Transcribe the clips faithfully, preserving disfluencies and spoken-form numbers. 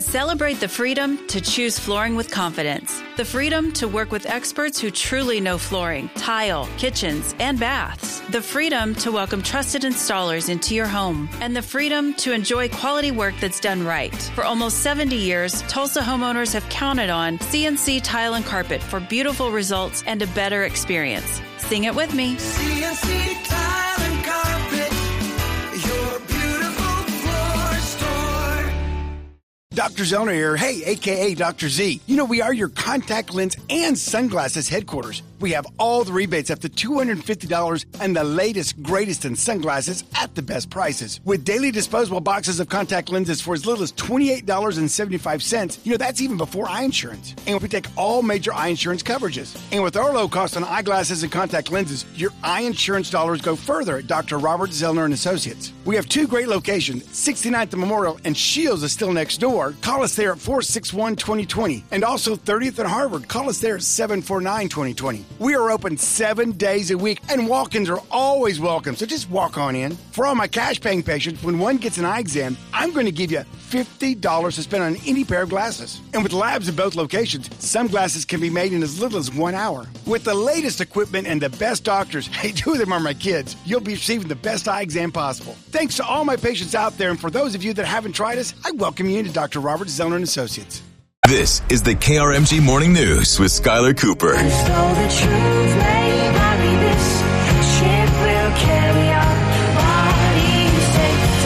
Celebrate the freedom to choose flooring with confidence. The freedom to work with experts who truly know flooring, tile, kitchens, and baths. The freedom to welcome trusted installers into your home. And the freedom to enjoy quality work that's done right. For almost seventy years, Tulsa homeowners have counted on C N C Tile and Carpet for beautiful results and a better experience. Sing it with me. C N C Tile and Carpet, your beautiful floor store. Doctor Zellner here. Hey, a k a. Doctor Z. You know, we are your contact lens and sunglasses headquarters. We have all the rebates up to two hundred fifty dollars and the latest, greatest in sunglasses at the best prices. With daily disposable boxes of contact lenses for as little as twenty-eight dollars and seventy-five cents, you know, that's even before eye insurance. And we take all major eye insurance coverages. And with our low cost on eyeglasses and contact lenses, your eye insurance dollars go further at Doctor Robert Zellner and Associates. We have two great locations, sixty-ninth and Memorial, and Shields is still next door. Call us there at four six one, two zero two zero. And also thirtieth and Harvard. Call us there at seven four nine, two zero two zero. We are open seven days a week, and walk-ins are always welcome, so just walk on in. For all my cash-paying patients, when one gets an eye exam, I'm going to give you fifty dollars to spend on any pair of glasses. And with labs at both locations, some glasses can be made in as little as one hour. With the latest equipment and the best doctors, hey, two of them are my kids, you'll be receiving the best eye exam possible. Thanks to all my patients out there, and for those of you that haven't tried us, I welcome you into Doctor Robert Zellner and Associates. This is the K R M G Morning News with Skylar Cooper. And so the truth may vary, this ship will carry our bodies safe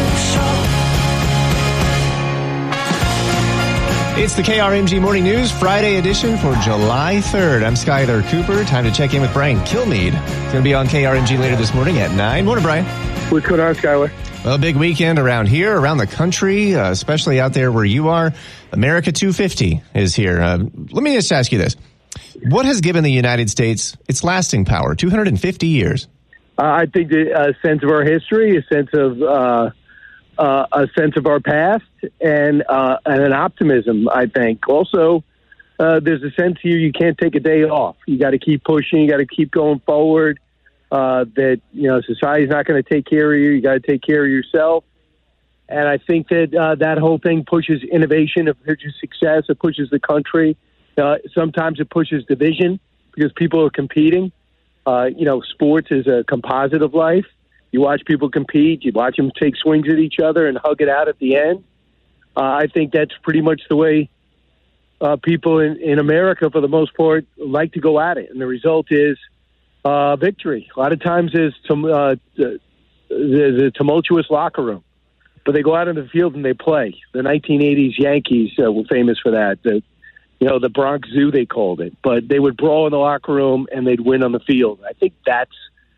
to shore. It's the K R M G Morning News, Friday edition for July third. I'm Skylar Cooper. Time to check in with Brian Kilmeade. He's going to be on K R M G later this morning at nine. Morning, Brian. What's going on, Skylar? Well, big weekend around here, around the country, uh, especially out there where you are. America two fifty is here. Uh, let me just ask you this. What has given the United States its lasting power, two hundred fifty years? Uh, I think a uh, sense of our history, a sense of uh, uh, a sense of our past, and uh, and an optimism, I think. Also, uh, there's a sense here you can't take a day off. You got to keep pushing. You got to keep going forward. Uh, that, you know, society's not going to take care of you. You got to take care of yourself. And I think that uh, that whole thing pushes innovation, it pushes success, it pushes the country. Uh, sometimes it pushes division because people are competing. Uh, you know, sports is a composite of life. You watch people compete. You watch them take swings at each other and hug it out at the end. Uh, I think that's pretty much the way uh, people in, in America, for the most part, like to go at it. And the result is Uh, victory. A lot of times there's, tum- uh, there's a tumultuous locker room, but they go out on the field and they play. The nineteen eighties Yankees uh, were famous for that. The, you know, the Bronx Zoo, they called it. But they would brawl in the locker room and they'd win on the field. I think that's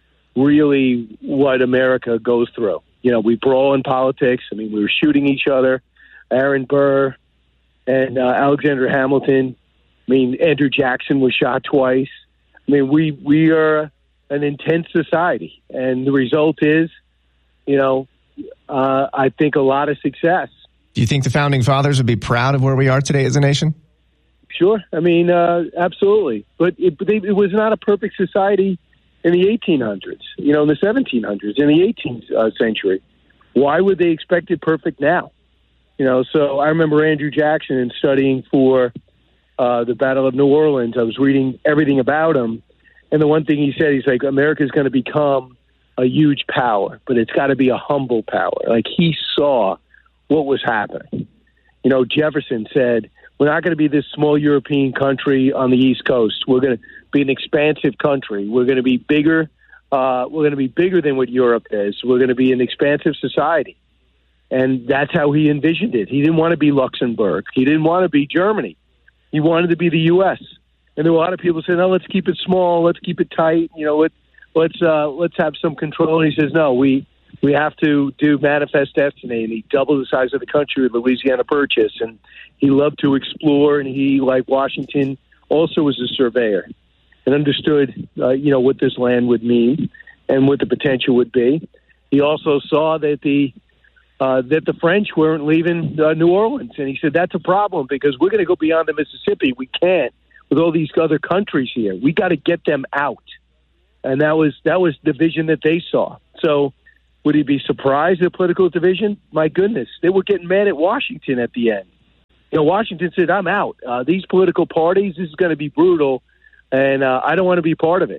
really what America goes through. You know, we brawl in politics. I mean, we were shooting each other. Aaron Burr and uh, Alexander Hamilton. I mean, Andrew Jackson was shot twice. I mean, we, we are an intense society, and the result is, you know, uh, I think a lot of success. Do you think the Founding Fathers would be proud of where we are today as a nation? Sure. I mean, uh, absolutely. But it, they, it was not a perfect society in the eighteen hundreds, you know, in the seventeen hundreds, in the eighteenth uh, century. Why would they expect it perfect now? You know, so I remember Andrew Jackson and studying for Uh, the Battle of New Orleans. I was reading everything about him. And the one thing he said, he's like, America's going to become a huge power, but it's got to be a humble power. Like, he saw what was happening. You know, Jefferson said, we're not going to be this small European country on the East Coast. We're going to be an expansive country. We're going to be bigger. Uh, we're going to be bigger than what Europe is. We're going to be an expansive society. And that's how he envisioned it. He didn't want to be Luxembourg. He didn't want to be Germany. He wanted to be the U S And there were a lot of people saying, "No, let's keep it small. Let's keep it tight. You know, let, let's uh, let's have some control." And he says, "No, we we have to do Manifest Destiny." And he doubled the size of the country with Louisiana Purchase. And he loved to explore. And he, like Washington, also was a surveyor and understood, uh, you know, what this land would mean and what the potential would be. He also saw that the Uh, that the French weren't leaving uh, New Orleans. And he said, that's a problem because we're going to go beyond the Mississippi. We can't with all these other countries here. We got to get them out. And that was that was the vision that they saw. So would he be surprised at political division? My goodness, they were getting mad at Washington at the end. you know, Washington said, I'm out. Uh, these political parties, this is going to be brutal, and uh, I don't want to be part of it.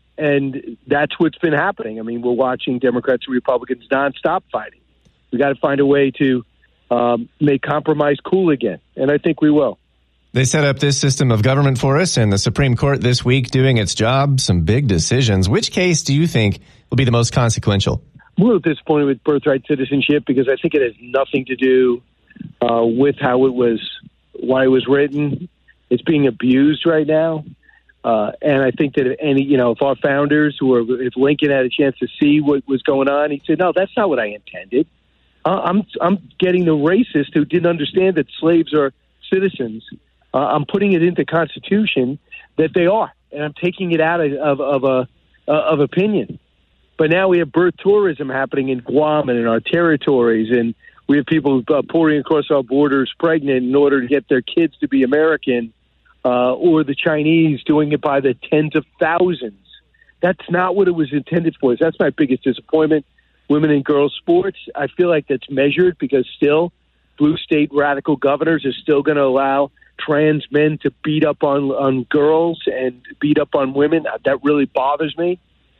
And that's what's been happening. I mean, we're watching Democrats and Republicans nonstop fighting. We got to find a way to um, make compromise cool again, and I think we will. They set up this system of government for us, and the Supreme Court this week doing its job, some big decisions. Which case do you think will be the most consequential? I'm a little disappointed with birthright citizenship because I think it has nothing to do uh, with how it was, why it was written. It's being abused right now. Uh, and I think that if any, you know, if our founders, who are, if Lincoln had a chance to see what was going on, he said, no, that's not what I intended. Uh, I'm I'm getting the racist who didn't understand that slaves are citizens. Uh, I'm putting it into Constitution that they are, and I'm taking it out of of, of a uh, of opinion. But now we have birth tourism happening in Guam and in our territories, and we have people uh, pouring across our borders pregnant in order to get their kids to be American. Uh, or the Chinese doing it by the tens of thousands. That's not what it was intended for. That's my biggest disappointment. Women and girls sports, I feel like that's measured because still blue state radical governors are still going to allow trans men to beat up on, on girls and beat up on women. That really bothers me.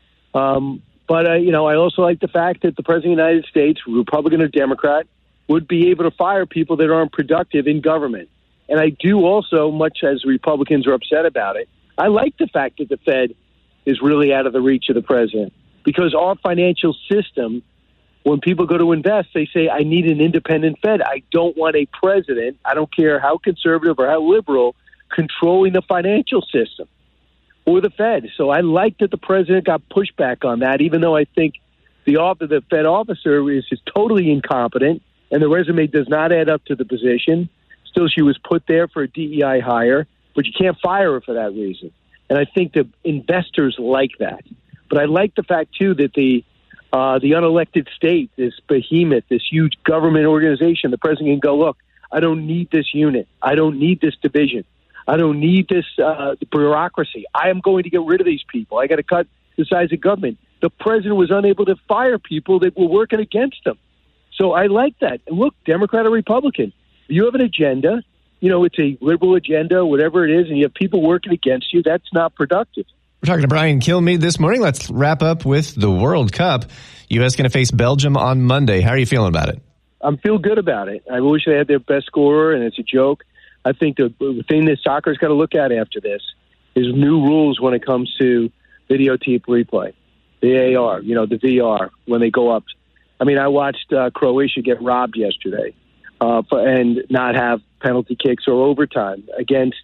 Um, but, uh, you know, I also like the fact that the President of the United States, Republican or Democrat, would be able to fire people that aren't productive in government. And I do also, much as Republicans are upset about it, I like the fact that the Fed is really out of the reach of the president. Because our financial system, when people go to invest, they say, I need an independent Fed. I don't want a president, I don't care how conservative or how liberal, controlling the financial system or the Fed. So I like that the president got pushback on that, even though I think the, the Fed officer is just totally incompetent and the resume does not add up to the position. Still, she was put there for a D E I hire, but you can't fire her for that reason. And I think the investors like that. But I like the fact, too, that the uh, the unelected state, this behemoth, this huge government organization, the president can go, look, I don't need this unit. I don't need this division. I don't need this uh, bureaucracy. I am going to get rid of these people. I got to cut the size of government. The president was unable to fire people that were working against him. So I like that. And look, Democrat or Republican, you have an agenda, you know, it's a liberal agenda, whatever it is, and you have people working against you, that's not productive. We're talking to Brian Kilmeade this morning. Let's wrap up with the World Cup. U S going to face Belgium on Monday. How are you feeling about it? I'm feel good about it. I wish they had their best scorer, and it's a joke. I think the, the thing that soccer's got to look at after this is new rules when it comes to videotape replay, the A R, you know, the V R, when they go up. I mean, I watched uh, Croatia get robbed yesterday. Uh, for, and not have penalty kicks or overtime against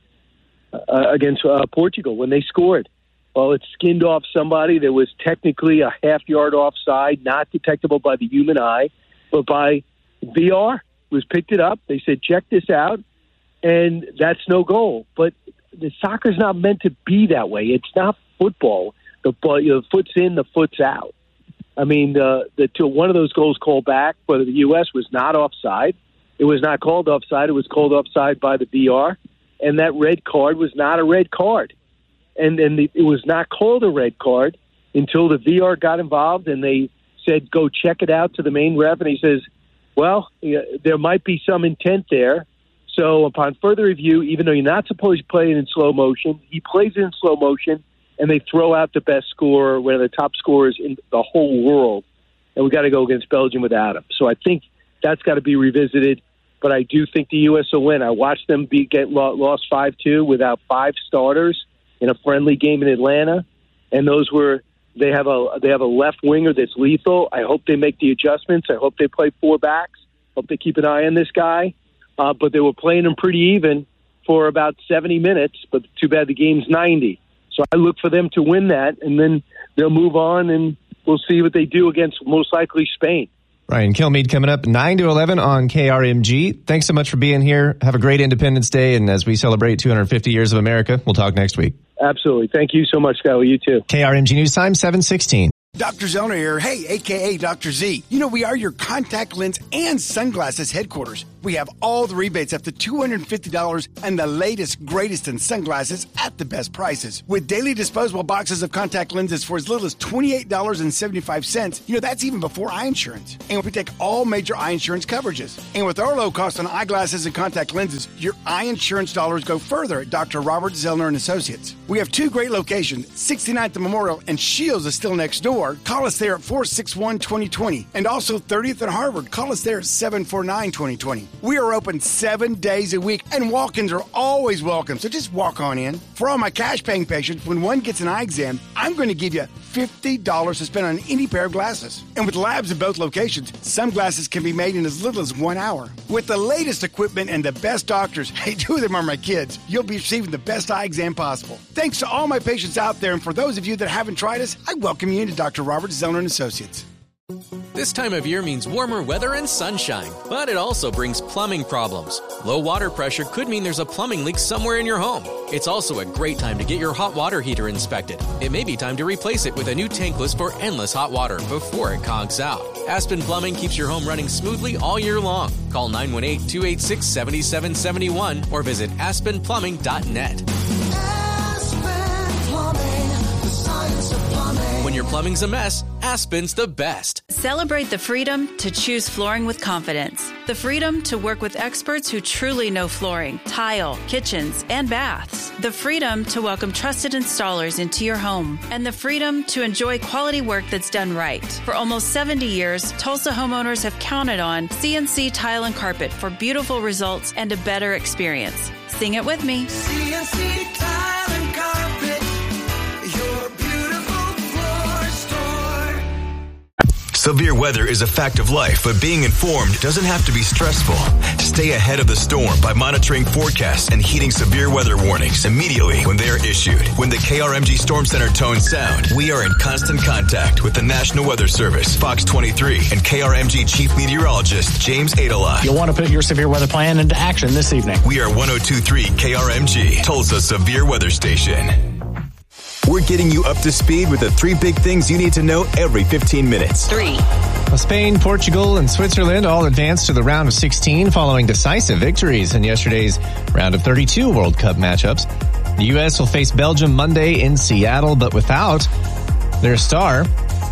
uh, against uh, Portugal when they scored. Well, it skinned off somebody that was technically a half yard offside, not detectable by the human eye, but by V R. It was picked it up. They said, check this out, and that's no goal. But the soccer's not meant to be that way. It's not football. The, you know, the foot's in, the foot's out. I mean, the, the to one of those goals called back, whether the U S was not offside. It was not called offside. It was called offside by the V R, and that red card was not a red card. And then the, it was not called a red card until the V R got involved, and they said, go check it out to the main ref, and he says, well, there might be some intent there. So upon further review, even though you're not supposed to play it in slow motion, he plays it in slow motion, and they throw out the best scorer, one of the top scorers in the whole world, and we got to go against Belgium without him. So I think that's got to be revisited. But I do think the U S will win. I watched them be get lost five two without five starters in a friendly game in Atlanta, and those were they have a they have a left winger that's lethal. I hope they make the adjustments. I hope they play four backs. Hope they keep an eye on this guy. Uh, but they were playing him pretty even for about seventy minutes. But too bad the game's ninety. So I look for them to win that, and then they'll move on, and we'll see what they do against most likely Spain. Brian Kilmeade coming up nine to eleven on K R M G. Thanks so much for being here. Have a great Independence Day. And as we celebrate two hundred fifty years of America, we'll talk next week. Absolutely. Thank you so much, Skyler. You too. K R M G News Time, seven sixteen. Doctor Zellner here. Hey, a k a. Doctor Z. You know, we are your contact lens and sunglasses headquarters. We have all the rebates up to two hundred fifty dollars and the latest, greatest in sunglasses at the best prices. With daily disposable boxes of contact lenses for as little as twenty-eight dollars and seventy-five cents. You know, that's even before eye insurance. And we take all major eye insurance coverages. And with our low cost on eyeglasses and contact lenses, your eye insurance dollars go further at Doctor Robert Zellner and Associates. We have two great locations, sixty-ninth and Memorial, and Shields is still next door. Call us there at four six one, two zero two zero. And also thirtieth and Harvard. Call us there at seven four nine, two zero two zero. We are open seven days a week, and walk-ins are always welcome, so just walk on in. For all my cash-paying patients, when one gets an eye exam, I'm going to give you fifty dollars to spend on any pair of glasses. And with labs in both locations, some glasses can be made in as little as one hour. With the latest equipment and the best doctors, hey, two of them are my kids, you'll be receiving the best eye exam possible. Thanks to all my patients out there, and for those of you that haven't tried us, I welcome you into Doctor Robert Zellner and Associates. This time of year means warmer weather and sunshine, but it also brings plumbing problems. Low water pressure could mean there's a plumbing leak somewhere in your home. It's also a great time to get your hot water heater inspected. It may be time to replace it with a new tankless for endless hot water before it conks out. Aspen Plumbing keeps your home running smoothly all year long. Call nine one eight, two eight six, seven seven seven one or visit aspen plumbing dot net. When your plumbing's a mess, Aspen's the best. Celebrate the freedom to choose flooring with confidence. The freedom to work with experts who truly know flooring, tile, kitchens, and baths. The freedom to welcome trusted installers into your home. And the freedom to enjoy quality work that's done right. For almost seventy years, Tulsa homeowners have counted on C N C Tile and Carpet for beautiful results and a better experience. Sing it with me. C N C Tile and Carpet, your beautiful floor store. Severe weather is a fact of life, but being informed doesn't have to be stressful. Stay ahead of the storm by monitoring forecasts and heeding severe weather warnings immediately when they are issued. When the K R M G Storm Center tones sound, we are in constant contact with the National Weather Service, Fox twenty-three, and K R M G Chief Meteorologist James Adela. You'll want to put your severe weather plan into action this evening. We are one oh two point three K R M G, Tulsa Severe Weather Station. We're getting you up to speed with the three big things you need to know every fifteen minutes. Three. Well, Spain, Portugal, and Switzerland all advanced to the round of sixteen following decisive victories in yesterday's round of thirty-two World Cup matchups. The U S will face Belgium Monday in Seattle, but without their star.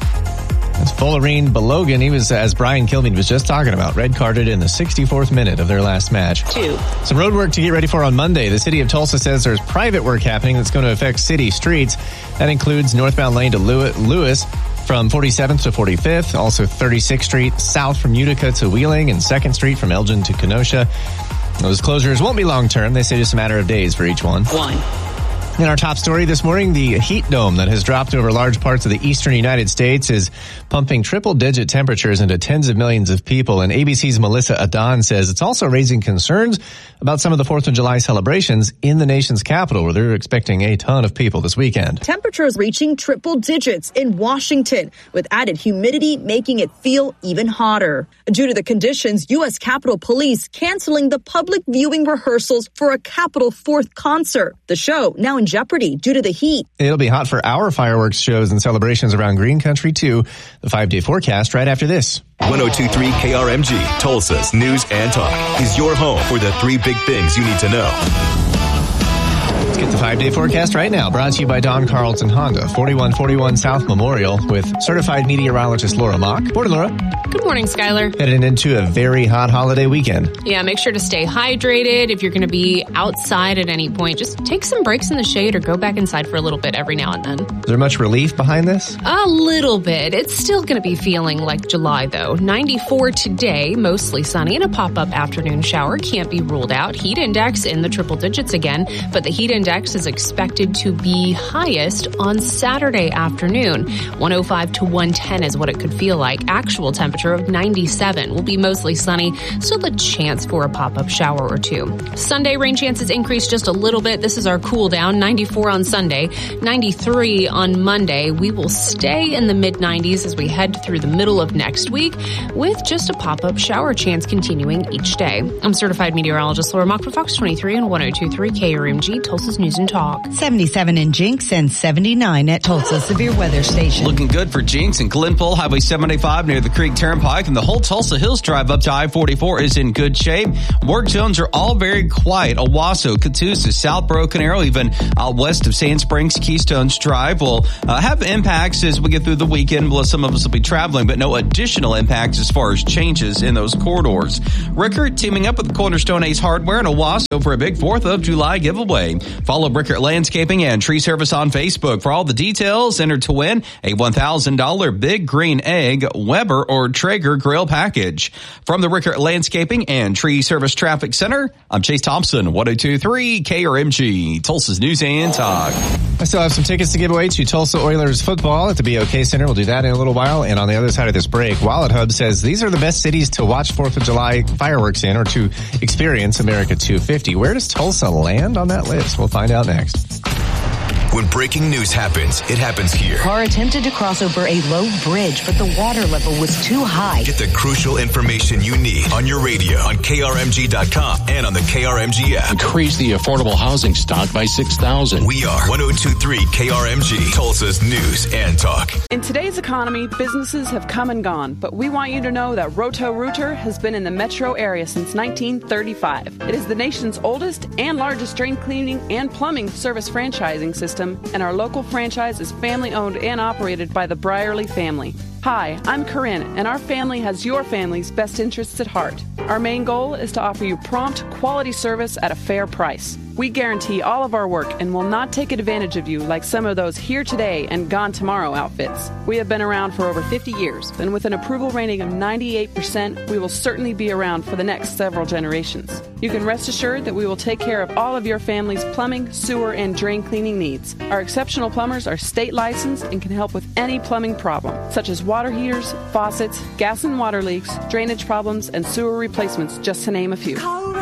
It's Folarin Balogun. He was, as Brian Kilmeade was just talking about, red carded in the sixty-fourth minute of their last match. Two. Some road work to get ready for on Monday. The city of Tulsa says there's private work happening that's going to affect city streets. That includes northbound lane to Lewis from forty-seventh to forty-fifth, also thirty-sixth Street south from Utica to Wheeling, and second Street from Elgin to Kenosha. Those closures won't be long term. They say just a matter of days for each one. One. In our top story this morning, the heat dome that has dropped over large parts of the eastern United States is pumping triple-digit temperatures into tens of millions of people. And A B C's Melissa Adon says it's also raising concerns about some of the fourth of July celebrations in the nation's capital, where they're expecting a ton of people this weekend. Temperatures reaching triple digits in Washington, with added humidity making it feel even hotter. Due to the conditions, U S Capitol Police canceling the public viewing rehearsals for a Capitol fourth concert. The show now in jeopardy due to the heat. It'll be hot for our fireworks shows and celebrations around Green Country, too. The five-day forecast right after this. one oh two point three K R M G, Tulsa's News and Talk, is your home for the three big things you need to know. Let's get the five-day forecast right now. Brought to you by Don Carlton Honda, forty-one forty-one South Memorial, with certified meteorologist Laura Mock. Morning, Laura. Good morning, Skylar. Heading into a very hot holiday weekend. Yeah, make sure to stay hydrated. If you're going to be outside at any point, just take some breaks in the shade or go back inside for a little bit every now and then. Is there much relief behind this? A little bit. It's still going to be feeling like July, though. ninety-four today, mostly sunny, and a pop-up afternoon shower can't be ruled out. Heat index in the triple digits again, but the heat index is expected to be highest on Saturday afternoon. one oh five to one ten is what it could feel like. Actual temperature of ninety-seven will be mostly sunny, still a chance for a pop-up shower or two. Sunday, rain chances increase just a little bit. This is our cool down. ninety-four on Sunday, ninety-three on Monday. We will stay in the mid nineties as we head through the middle of next week, with just a pop-up shower chance continuing each day. I'm certified meteorologist Laura Mock for Fox twenty-three and one oh two point three K R M G, Tulsa's Texas News and Talk. seventy-seven in Jinx and seventy-nine at Tulsa Severe Weather Station. Looking good for Jinx and Glenpole, Highway seventy-five near the Creek Turnpike, and the whole Tulsa Hills Drive up to I forty-four is in good shape. Work zones are all very quiet. Owasso, Catoosa, South Broken Arrow, even out west of Sand Springs, Keystones Drive will uh, have impacts as we get through the weekend. Well, some of us will be traveling, but no additional impacts as far as changes in those corridors. Rickert teaming up with Cornerstone Ace Hardware and Owasso for a big fourth of July giveaway. Follow Rickert Landscaping and Tree Service on Facebook for all the details. Enter to win a one thousand dollars Big Green Egg, Weber, or Traeger grill package. From the Rickert Landscaping and Tree Service Traffic Center, I'm Chase Thompson, one oh two point three K R M G, Tulsa's News and Talk. I still have some tickets to give away to Tulsa Oilers football at the B O K Center. We'll do that in a little while. And on the other side of this break, Wallet Hub says these are the best cities to watch fourth of July fireworks in or to experience America two fifty. Where does Tulsa land on that list? We'll find out next. When breaking news happens, it happens here. Car attempted to cross over a low bridge, but the water level was too high. Get the crucial information you need on your radio, on K R M G dot com, and on the K R M G app. Increase the affordable housing stock by six thousand. We are one oh two point three K R M G, Tulsa's News and Talk. In today's economy, businesses have come and gone, but we want you to know that Roto-Rooter has been in the metro area since nineteen thirty-five. It is the nation's oldest and largest drain cleaning and plumbing service franchising system, and our local franchise is family-owned and operated by the Brierly family. Hi, I'm Corinne, and our family has your family's best interests at heart. Our main goal is to offer you prompt, quality service at a fair price. We guarantee all of our work and will not take advantage of you like some of those here today and gone tomorrow outfits. We have been around for over fifty years, and with an approval rating of ninety-eight percent, we will certainly be around for the next several generations. You can rest assured that we will take care of all of your family's plumbing, sewer, and drain cleaning needs. Our exceptional plumbers are state licensed and can help with any plumbing problem, such as water heaters, faucets, gas and water leaks, drainage problems, and sewer replacements, just to name a few.